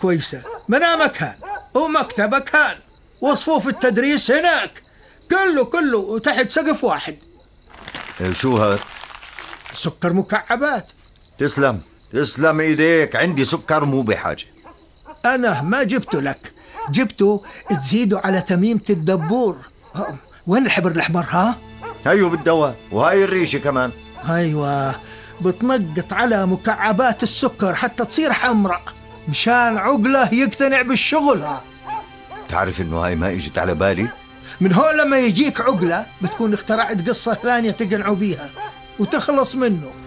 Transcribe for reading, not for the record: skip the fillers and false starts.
كويسة، منامك هان ومكتبك هان وصفوف التدريس هناك، كله تحت سقف واحد. شو هاد؟ سكر مكعبات. تسلم ايديك، عندي سكر مو بحاجة. أنا ما جبته لك، جبته تزيده على تميمة الدبور. وين الحبر الأحمر؟ ها هيو بالدواء، وهاي الريشة كمان. أيوة، بتنقط على مكعبات السكر حتى تصير حمراء مشان عقله يقتنع بالشغل. تعرف انه هاي ما اجت على بالي. من هون لما يجيك عقله بتكون اخترعت قصة ثانية تقنعوا بيها وتخلص منه.